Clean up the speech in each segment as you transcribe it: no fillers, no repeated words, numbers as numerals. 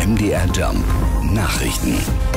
MDR Jump Nachrichten.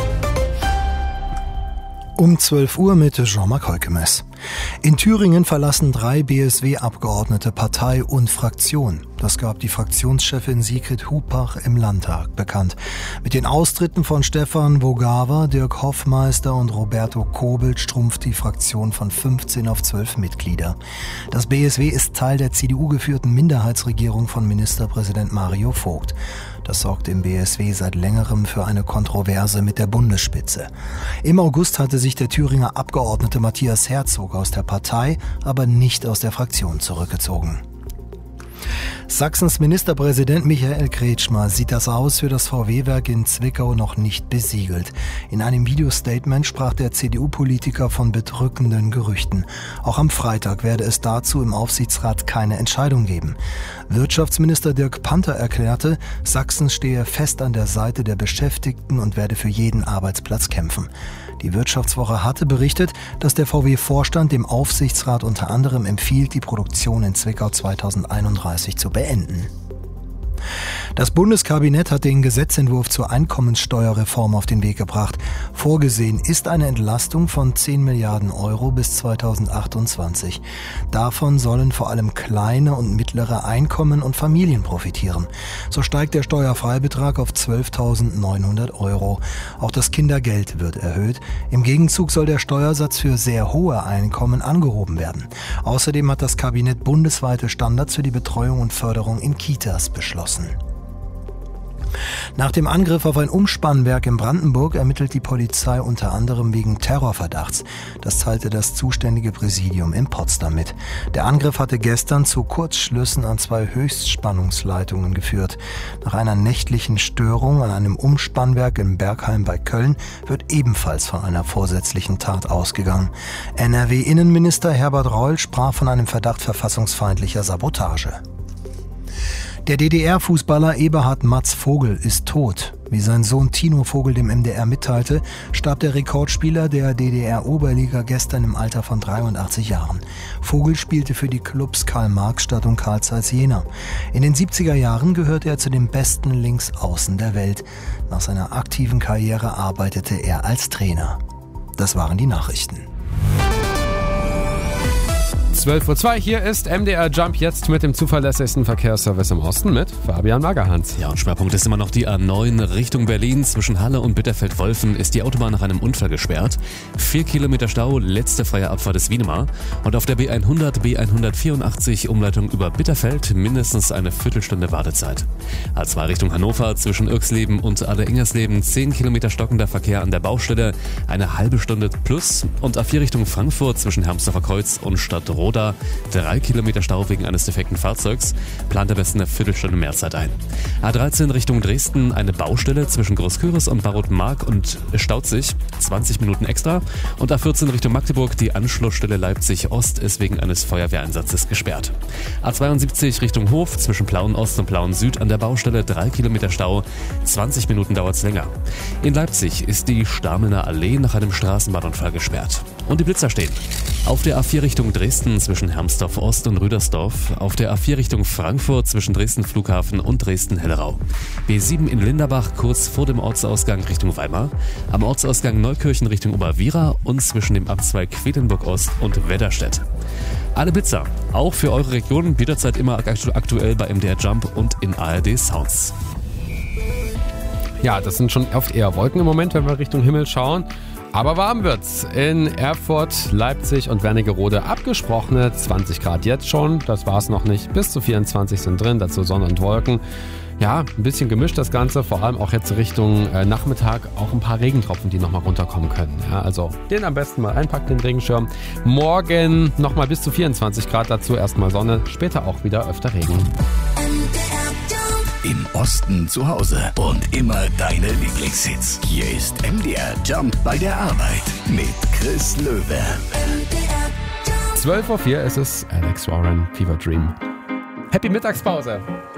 Um 12 Uhr mit Jean-Marc Heukemes. In Thüringen verlassen 3 BSW-Abgeordnete Partei und Fraktion. Das gab die Fraktionschefin Sigrid Hupach im Landtag bekannt. Mit den Austritten von Stefan Vogawa, Dirk Hoffmeister und Roberto Kobelt schrumpft die Fraktion von 15 auf 12 Mitglieder. Das BSW ist Teil der CDU-geführten Minderheitsregierung von Ministerpräsident Mario Vogt. Das sorgt im BSW seit längerem für eine Kontroverse mit der Bundesspitze. Im August hatte sich der Thüringer Abgeordnete Matthias Herzog aus der Partei, aber nicht aus der Fraktion zurückgezogen. Sachsens Ministerpräsident Michael Kretschmer sieht das Aus für das VW-Werk in Zwickau noch nicht besiegelt. In einem Videostatement sprach der CDU-Politiker von bedrückenden Gerüchten. Auch am Freitag werde es dazu im Aufsichtsrat keine Entscheidung geben. Wirtschaftsminister Dirk Panther erklärte, Sachsen stehe fest an der Seite der Beschäftigten und werde für jeden Arbeitsplatz kämpfen. Die Wirtschaftswoche hatte berichtet, dass der VW-Vorstand dem Aufsichtsrat unter anderem empfiehlt, die Produktion in Zwickau 2031 zu beenden. Das Bundeskabinett hat den Gesetzentwurf zur Einkommenssteuerreform auf den Weg gebracht. Vorgesehen ist eine Entlastung von 10 Milliarden Euro bis 2028. Davon sollen vor allem kleine und mittlere Einkommen und Familien profitieren. So steigt der Steuerfreibetrag auf 12.900 Euro. Auch das Kindergeld wird erhöht. Im Gegenzug soll der Steuersatz für sehr hohe Einkommen angehoben werden. Außerdem hat das Kabinett bundesweite Standards für die Betreuung und Förderung in Kitas beschlossen. Nach dem Angriff auf ein Umspannwerk in Brandenburg ermittelt die Polizei unter anderem wegen Terrorverdachts. Das teilte das zuständige Präsidium in Potsdam mit. Der Angriff hatte gestern zu Kurzschlüssen an 2 Höchstspannungsleitungen geführt. Nach einer nächtlichen Störung an einem Umspannwerk in Bergheim bei Köln wird ebenfalls von einer vorsätzlichen Tat ausgegangen. NRW-Innenminister Herbert Reul sprach von einem Verdacht verfassungsfeindlicher Sabotage. Der DDR-Fußballer Eberhard Matz Vogel ist tot. Wie sein Sohn Tino Vogel dem MDR mitteilte, starb der Rekordspieler der DDR-Oberliga gestern im Alter von 83 Jahren. Vogel spielte für die Clubs Karl-Marx-Stadt und Carl Zeiss Jena. In den 70er Jahren gehörte er zu den besten Linksaußen der Welt. Nach seiner aktiven Karriere arbeitete er als Trainer. Das waren die Nachrichten. 12:02 Uhr, hier ist MDR Jump jetzt mit dem zuverlässigsten Verkehrsservice im Osten mit Fabian Magerhans. Ja, und Schwerpunkt ist immer noch die A9 Richtung Berlin. Zwischen Halle und Bitterfeld-Wolfen ist die Autobahn nach einem Unfall gesperrt. 4 Kilometer Stau, letzte freie Abfahrt des Wiedemer. Und auf der B100, B184 Umleitung über Bitterfeld mindestens eine Viertelstunde Wartezeit. A2 Richtung Hannover, zwischen Irxleben und Ader-Ingersleben 10 Kilometer stockender Verkehr an der Baustelle, eine halbe Stunde plus. Und A4 Richtung Frankfurt, zwischen Hermsdorfer Kreuz und Stadtroda 3 Kilometer Stau wegen eines defekten Fahrzeugs, plant am besten eine Viertelstunde mehr Zeit ein. A13 Richtung Dresden, eine Baustelle zwischen Großküritz und Barotmark und staut sich, 20 Minuten extra. Und A14 Richtung Magdeburg, die Anschlussstelle Leipzig Ost ist wegen eines Feuerwehreinsatzes gesperrt. A72 Richtung Hof, zwischen Plauen Ost und Plauen Süd an der Baustelle 3 Kilometer Stau, 20 Minuten dauert es länger. In Leipzig ist die Stamelner Allee nach einem Straßenbahnunfall gesperrt. Und die Blitzer stehen. Auf der A4 Richtung Dresden zwischen Hermsdorf Ost und Rüdersdorf, auf der A4 Richtung Frankfurt zwischen Dresden Flughafen und Dresden-Hellerau. B7 in Linderbach kurz vor dem Ortsausgang Richtung Weimar, am Ortsausgang Neukirchen Richtung Oberwiera und zwischen dem Abzweig Quedlinburg Ost und Wedderstedt. Alle Blitzer, auch für eure Region, jederzeit immer aktuell bei MDR Jump und in ARD Sounds. Ja, das sind schon oft eher Wolken im Moment, wenn wir Richtung Himmel schauen. Aber warm wird's. In Erfurt, Leipzig und Wernigerode abgesprochene 20 Grad jetzt schon. Das war's noch nicht. Bis zu 24 sind drin, dazu Sonne und Wolken. Ja, ein bisschen gemischt das Ganze, vor allem auch jetzt Richtung Nachmittag auch ein paar Regentropfen, die nochmal runterkommen können. Ja, also den am besten mal einpacken, den Regenschirm. Morgen nochmal bis zu 24 Grad, dazu erstmal Sonne, später auch wieder öfter Regen. Im Osten zu Hause und immer deine Lieblingshits. Hier ist MDR Jump bei der Arbeit mit Chris Löwe. 12:04 Uhr, es ist Alex Warren, Fever Dream. Happy Mittagspause.